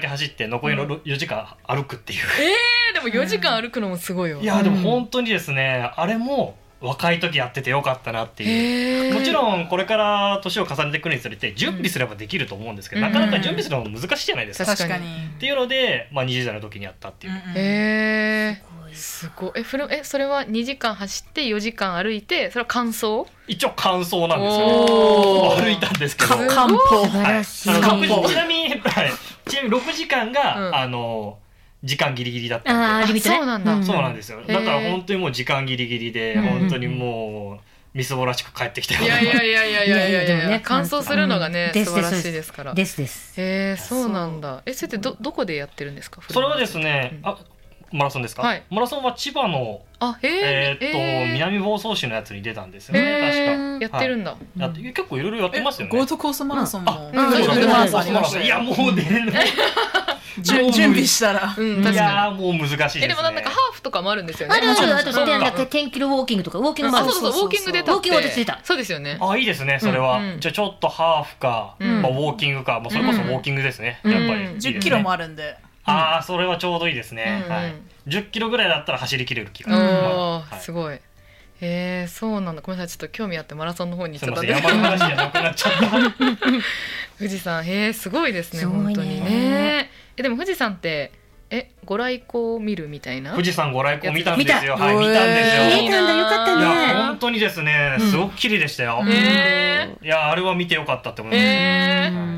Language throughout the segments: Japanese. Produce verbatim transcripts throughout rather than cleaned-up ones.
け走って残りのよじかん歩くっていう、 えー、でもよじかん歩くのもすごいよ。 いやでも本当にですね、あれも若い時やっててよかったなっていう。もちろんこれから年を重ねてくるにつれて準備すればできると思うんですけど、なかなか準備するのも難しいじゃないですか。 確かにっていうので、まあ、にじゅう代の時にやったっていう。 へえ、すごい。え、それ、え、それはにじかん走ってよじかん歩いて、それは完走？ 一応完走なんですよ。歩いたんですけど。 漢方。素晴らしい。 ちなみに、ちなみにろくじかんが、うん、あの時間ギリギリだったんで。 あ、そうなんだ。 そうなんですよ。だから本当にもう時間ギリギリで、本当にもうみすぼらしく帰ってきたよ。 いやいやいやいやいやいやいや、いや完走するのがね、素晴らしいですから。 ですです。 へえ、そうなんだ。え、それってどどこでやってるんですか？ それはですね、あ、マラソンですか？はい、マラソンは千葉のあ、へえー、っと、えー、南房総市のやつに出たんですよね、確か。やってるんだ。 やって結構いろいろやってますよね。 ゴールドコーストマラソンも。 あ、ゴールドコーストマラソン。いやもうね。 準備したら、 うん、いやもう難しいですね。 え、でもなんかハーフとかもあるんですよね。 あ、でもちょっとあとなんかテンキロウォーキングとかウォーキングもある。 そうそうそう、ウォーキング出たって。 ウォーキング出た。 そうですよね。 あ、いいですねそれは。じゃあちょっとハーフか、まあウォーキングか、もうそれこそウォーキングですね。やっぱりじゅっキロもあるんで。 ああ、それはちょうどいいですね。はい。じゅっキロぐらいだったら走りきれる気が。 おー、すごい。へえ、そうなんだ。ごめんなさい、ちょっと興味あってマラソンの方に行っちゃったんで。 山の話じゃなくなっちゃった。 富士山、へえ、すごいですね、本当にね。え、でも富士山ってえ、ご来光見るみたいな。 富士山ご来光見たんですよ。はい、見たんですよ。 見たんだ、よかったね。 いや、本当にですね、すごく綺麗でしたよ。いや、あれは見てよかったって思います。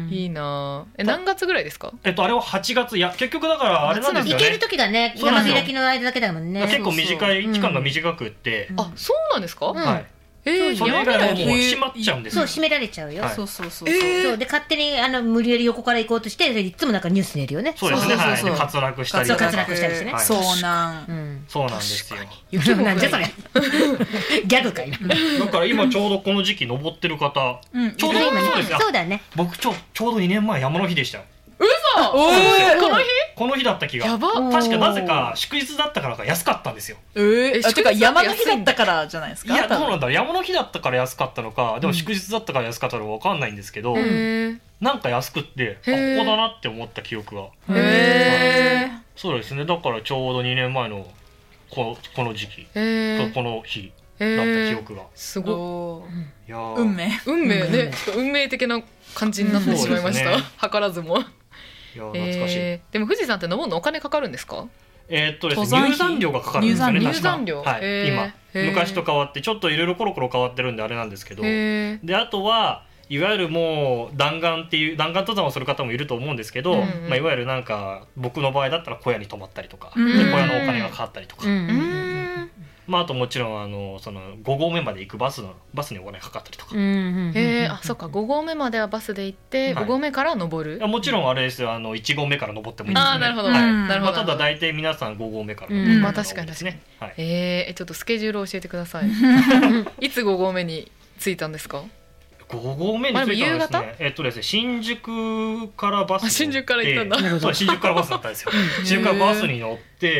いいな。え、何月ぐらいですか？ えっと、あれははちがつ、いや、結局だからあれなんですよね。 行ける時がね、山開きの間だけだもんね。 結構短い期間が短くって。 あ、そうなんですか？ はい。 えー、 それ以外はもう閉まっちゃうんですよ。 そう、閉められちゃうよ。 そうそうそう。 そうで、勝手にあの無理やり横から行こうとして、いつもなんかニュース出るよね。 そうですね。はい。滑落したりとか。 滑落したりしてね。 遭難。 そうなんですよ。 なんじゃそれ。ギャグかいな。 だから今ちょうどこの時期登ってる方、ちょうど今そうですよ。 そうだね。 僕ちょちょうどにねんまえ山の日でした。 嘘。この日？ この日だった気が。 やば。 確かなぜか祝日だったからか安かったんですよ。 ええ。てか山の日だったからじゃないですか。 いや、どうなんだろう。山の日だったから安かったのか、でも祝日だったから安かったのかわかんないんですけど、なんか安くってあ、ここだなって思った記憶が。 へえ。 そうですね。だからちょうどにねんまえのここの時期、この日だった記憶が。 すごい。運命。 運命ね。ちょっと運命的な感じになってしまいました。図らずも。 いや、懐かしい。 でも富士山って登るのお金かかるんですか？ えっとですね、入山料がかかるんですよね。 入山料。 はい。今昔と変わってちょっといろいろコロコロ変わってるんであれなんですけど、であとはいわゆるもう弾丸っていう弾丸登山をする方もいると思うんですけど、まあいわゆるなんか僕の場合だったら小屋に泊まったりとか、で小屋のお金がかかったりとか。まああともちろんあのそのご合目まで行くバスのバスにお金かかったりとか。 へえ、あ、そっか、ご合目まではバスで行ってご合目から登る。 もちろんあれですよ、あのいち合目から登ってもいいんですよね。 あ、なるほど。なるほど。 ただ大体皆さんご合目から登る。 まあ確かにですね。ええ、ちょっとスケジュール教えてください。いつご合目に着いたんですか？ ご合目に着いたんですね。えっとですね、新宿からバス。 新宿から行ったんだ。 そう、新宿からバスだったんですよ。新宿からバスに乗って、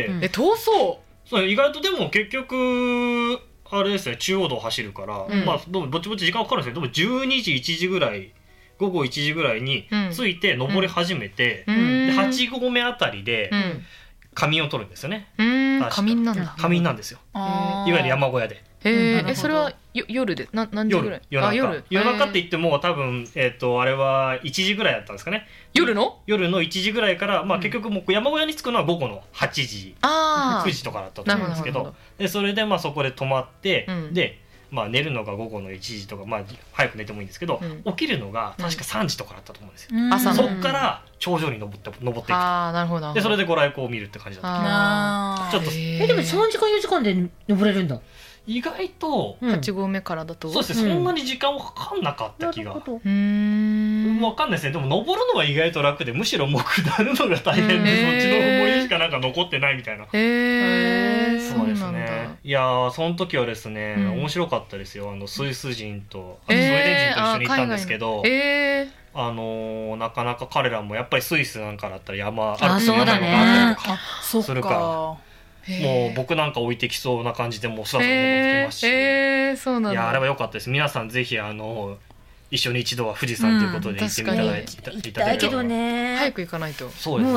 え、遠そう。 そう、意外とでも結局あれですね、中央道走るから、うん、まあどぼちぼち時間かかるんですけど、でもじゅうにじいちじぐらい、午後いちじぐらいに着いて登り始めて、うん、ではち合目あたりで仮眠を取るんですよね。 うん、仮眠なんだ。 仮眠なんですよ。いわゆる山小屋で。 へえ、それはよ夜でな何時ぐらい？ 夜夜夜中って言っても多分えっとあれはいちじぐらいだったんですかね。 夜の夜のいちじぐらいから、まあ、結局もう山小屋に着くのは午後のはちじ、くじとかだったと思うんですけど、でそれでまあそこで泊まって、うん、で、まあ、寝るのが午後のいちじとか、まあ、早く寝てもいいんですけど、うん、起きるのが確かさんじとかだったと思うんですよ、うん、朝のそっから頂上に登って登っていく、 あ、なるほど。 でそれでご来光を見るって感じだったけど、ちょっとえでもさんじかんよじかんで登れるんだ。 意外とはち合目からだとそうですね、そんなに時間はかかんなかった気が。うーん、分かんないですね。でも登るのは意外と楽で、むしろもう下るのが大変で、そっちの思い出しかなんか残ってないみたいな。へえ、 そうですね。いやー、その時はですね、面白かったですよ。あのスイス人とスウェーデン人と一緒に行ったんですけど、あのなかなか彼らもやっぱりスイスなんかだったら山アルプスの山があったりとかするから。もう僕なんか置いてきそうな感じでもうスラスラ登ってきますし、 えー、そうなんだ。 いやあれは良かったです。皆さんぜひあの一緒に一度は富士山ということで行ってみたい、 行きたいけどね、 早く行かないと。 そうですね。